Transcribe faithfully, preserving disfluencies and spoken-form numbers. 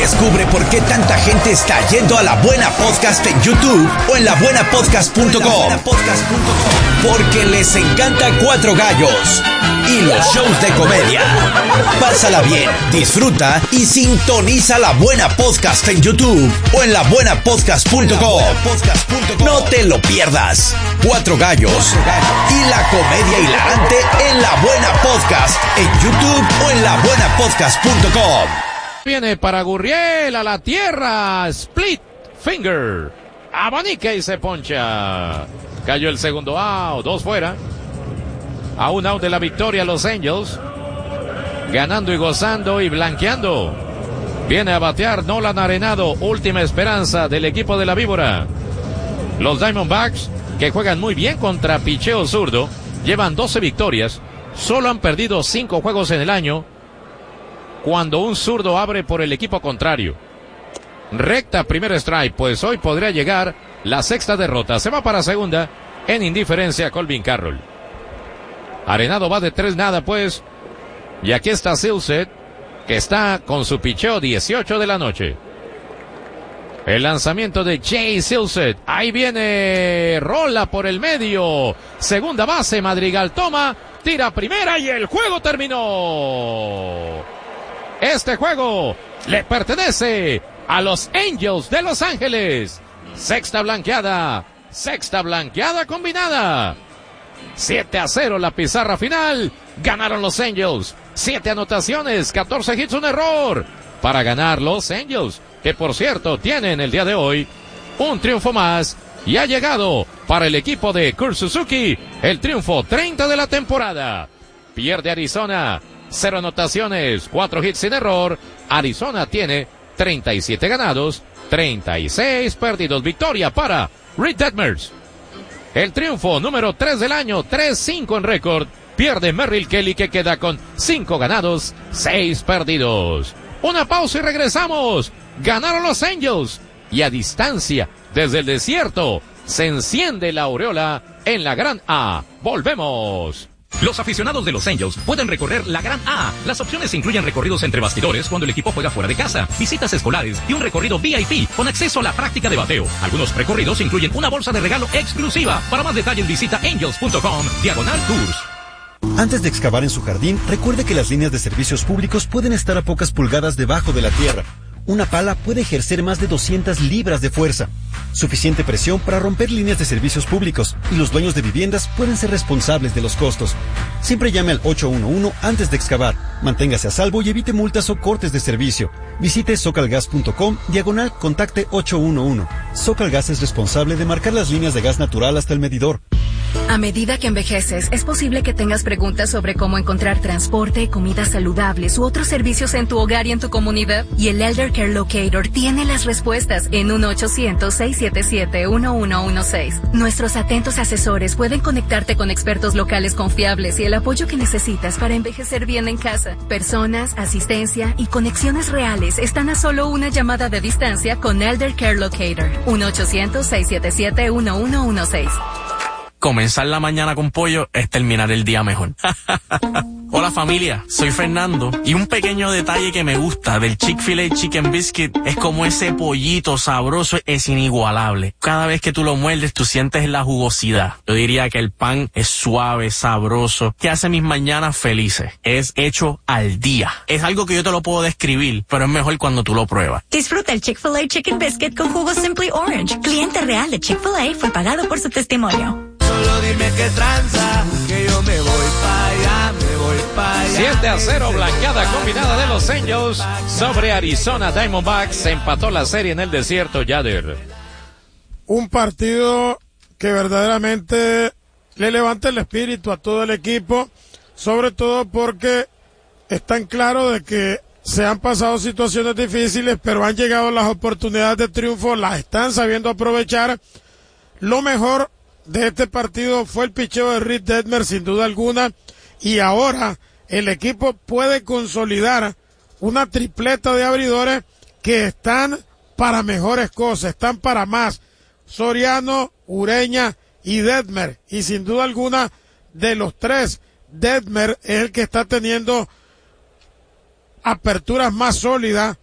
Descubre por qué tanta gente está yendo a La Buena Podcast en YouTube o en la buena podcast punto com. Porque les encanta Cuatro Gallos y los shows de comedia. Pásala bien, disfruta y sintoniza La Buena Podcast en YouTube o en la buena podcast punto com. No te lo pierdas. Cuatro Gallos y la comedia hilarante en La Buena Podcast en YouTube o en la buena podcast punto com. Viene para Gurriel a la tierra, split finger, abanica y se poncha. Cayó el segundo out, dos fuera. A un out de la victoria los Angels, ganando y gozando y blanqueando. Viene a batear Nolan Arenado, última esperanza del equipo de la Víbora. Los Diamondbacks, que juegan muy bien contra picheo zurdo, llevan doce victorias, solo han perdido cinco juegos en el año cuando un zurdo abre por el equipo contrario. Recta, primer strike, pues hoy podría llegar la sexta derrota. Se va para segunda en indiferencia Colvin Carroll. Arenado va de tres nada, pues. Y aquí está Silset, que está con su picheo dieciocho de la noche. El lanzamiento de Jay Silset. Ahí viene, rola por el medio. Segunda base, Madrigal toma, tira primera y el juego terminó. Este juego le pertenece a los Angels de Los Ángeles. Sexta blanqueada, sexta blanqueada combinada. siete a cero la pizarra final. Ganaron los Angels. siete anotaciones, catorce hits, un error. Para ganar los Angels, que por cierto tienen el día de hoy un triunfo más. Y ha llegado para el equipo de Kurt Suzuki el triunfo treinta de la temporada. Pierde Arizona. Cero anotaciones, cuatro hits sin error. Arizona tiene treinta y siete ganados, treinta y seis perdidos. Victoria para Reed Detmers. El triunfo número tres del año, tres cinco en récord. Pierde Merrill Kelly, que queda con cinco ganados, seis perdidos. Una pausa y regresamos. Ganaron los Angels. Y a distancia, desde el desierto, se enciende la aureola en la Gran A. Volvemos. Los aficionados de los Angels pueden recorrer la Gran A. Las opciones incluyen recorridos entre bastidores cuando el equipo juega fuera de casa, visitas escolares y un recorrido V I P con acceso a la práctica de bateo. Algunos recorridos incluyen una bolsa de regalo exclusiva. Para más detalles visita angels punto com diagonal tours. Antes de excavar en su jardín, recuerde que las líneas de servicios públicos pueden estar a pocas pulgadas debajo de la tierra. Una pala puede ejercer más de doscientas libras de fuerza. Suficiente presión para romper líneas de servicios públicos, y los dueños de viviendas pueden ser responsables de los costos. Siempre llame al ocho uno uno antes de excavar. Manténgase a salvo y evite multas o cortes de servicio. Visite socalgas punto com diagonal contacte ocho uno uno. Socalgas es responsable de marcar las líneas de gas natural hasta el medidor. A medida que envejeces, es posible que tengas preguntas sobre cómo encontrar transporte, comidas saludables u otros servicios en tu hogar y en tu comunidad. Y el Elder Care Locator tiene las respuestas en uno ochocientos, seiscientos setenta y siete, uno uno uno seis. Nuestros atentos asesores pueden conectarte con expertos locales confiables y el apoyo que necesitas para envejecer bien en casa. Personas, asistencia y conexiones reales están a solo una llamada de distancia con Elder Care Locator. uno ochocientos, seiscientos setenta y siete, uno uno uno seis. Comenzar la mañana con pollo es terminar el día mejor. Hola familia, soy Fernando y un pequeño detalle que me gusta del Chick-fil-A Chicken Biscuit es como ese pollito sabroso es inigualable. Cada vez que tú lo muerdes tú sientes la jugosidad. Yo diría que el pan es suave, sabroso, que hace mis mañanas felices. Es hecho al día. Es algo que yo te lo puedo describir, pero es mejor cuando tú lo pruebas. Disfruta el Chick-fil-A Chicken Biscuit con jugo Simply Orange. Cliente real de Chick-fil-A fue pagado por su testimonio. Solo dime qué tranza, que yo me voy pa' allá, me voy pa' allá. siete a cero, blanqueada combinada de los Angels sobre Arizona Diamondbacks. Se empató la serie en el desierto, Yader. Un partido que verdaderamente le levanta el espíritu a todo el equipo, sobre todo porque están claros de que se han pasado situaciones difíciles, pero han llegado las oportunidades de triunfo, las están sabiendo aprovechar. Lo mejor de este partido fue el picheo de Reed Detmers, sin duda alguna, y ahora el equipo puede consolidar una tripleta de abridores que están para mejores cosas, están para más. Soriano, Ureña y Detmers, y sin duda alguna de los tres, Detmers es el que está teniendo aperturas más sólidas